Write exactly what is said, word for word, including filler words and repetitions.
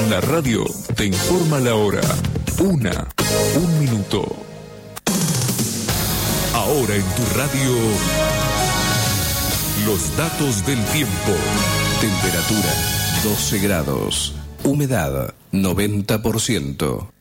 La radio te informa la hora. Una, un minuto. Ahora en tu radio, los datos del tiempo. Temperatura doce grados. Humedad noventa por ciento.